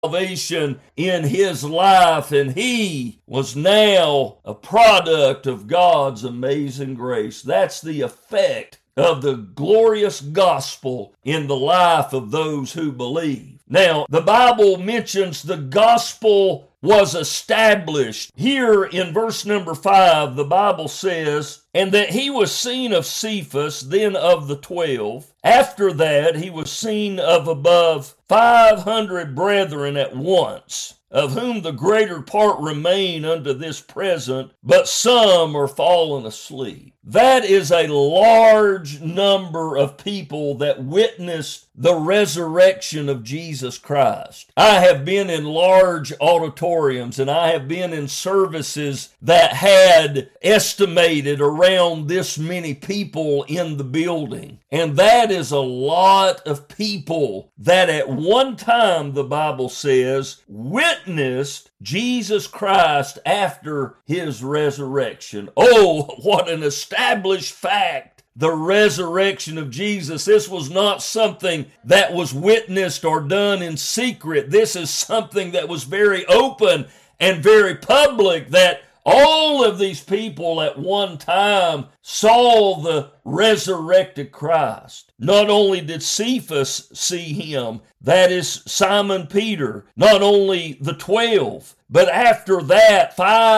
salvation in his life, and he was now a product of God's amazing grace. That's the effect of the glorious gospel in the life of those who believe. Now, the Bible mentions the gospel was established. Here in verse number 5, the Bible says, "And that he was seen of Cephas, then of the 12. After that he was seen of above 500 brethren at once, of whom the greater part remain unto this present, but some are fallen asleep." That is a large number of people that witnessed the resurrection of Jesus Christ. I have been in large auditoriums, and I have been in services that had estimated around this many people in the building. And that is a lot of people that at one time, the Bible says, witnessed Jesus Christ after his resurrection. Oh, what an established fact. The resurrection of Jesus. This was not something that was witnessed or done in secret. This is something that was very open and very public, that all of these people at one time saw the resurrected Christ. Not only did Cephas see him, that is Simon Peter, not only the 12, but after that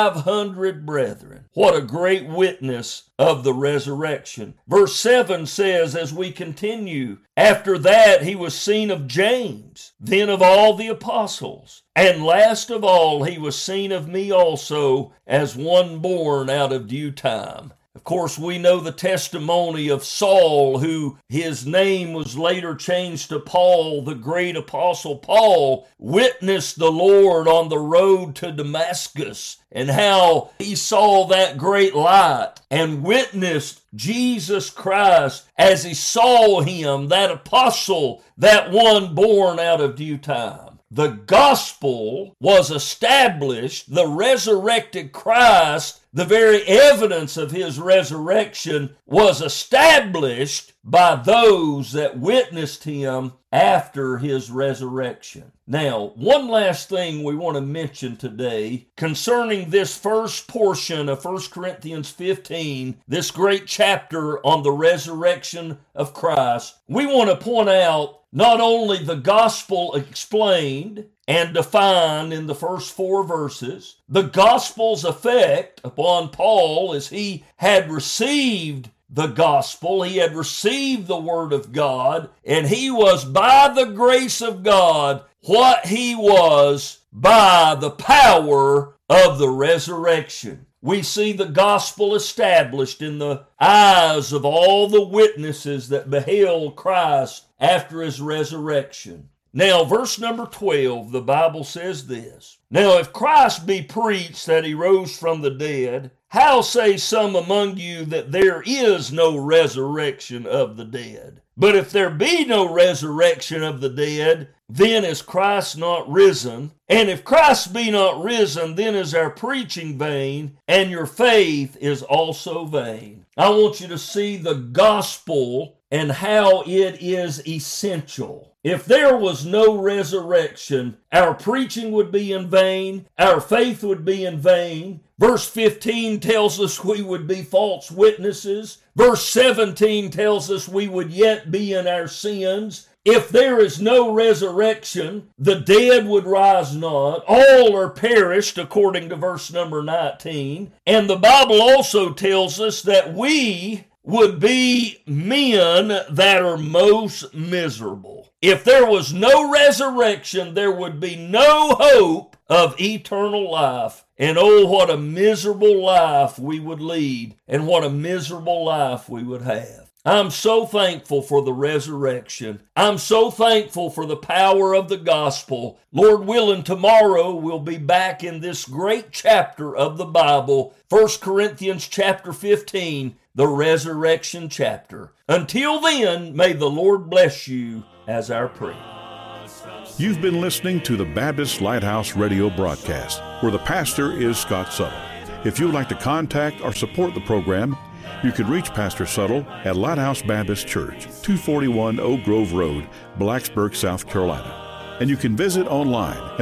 500 brethren. What a great witness of the resurrection. Verse 7 says, as we continue, "After that he was seen of James, then of all the apostles. And last of all he was seen of me also, as one born out of due time." Of course, we know the testimony of Saul, who his name was later changed to Paul. The great apostle Paul witnessed the Lord on the road to Damascus, and how he saw that great light and witnessed Jesus Christ as he saw him, that apostle, that one born out of due time. The gospel was established, the resurrected Christ, the very evidence of his resurrection was established by those that witnessed him after his resurrection. Now, one last thing we want to mention today concerning this first portion of 1 Corinthians 15, this great chapter on the resurrection of Christ. We want to point out not only the gospel explained and defined in the first 4 verses, the gospel's effect upon Paul as he had received the gospel, he had received the word of God, and he was by the grace of God what he was by the power of the resurrection. We see the gospel established in the eyes of all the witnesses that beheld Christ after his resurrection. Now, verse number 12, the Bible says this, "Now if Christ be preached that he rose from the dead, how say some among you that there is no resurrection of the dead? But if there be no resurrection of the dead, then is Christ not risen? And if Christ be not risen, then is our preaching vain, and your faith is also vain." I want you to see the gospel and how it is essential. If there was no resurrection, our preaching would be in vain, our faith would be in vain. Verse 15 tells us we would be false witnesses. Verse 17 tells us we would yet be in our sins. If there is no resurrection, the dead would rise not. All are perished, according to verse number 19. And the Bible also tells us that we would be men that are most miserable. If there was no resurrection, there would be no hope of eternal life. And oh, what a miserable life we would lead, and what a miserable life we would have. I'm so thankful for the resurrection. I'm so thankful for the power of the gospel. Lord willing, tomorrow we'll be back in this great chapter of the Bible, 1 Corinthians chapter 15, the resurrection chapter. Until then, may the Lord bless you as our prayer. You've been listening to the Baptist Lighthouse radio broadcast, where the pastor is Scott Suttle. If you would like to contact or support the program, you can reach Pastor Suttle at Lighthouse Baptist Church, 241 Oak Grove Road, Blacksburg, South Carolina. and you can visit online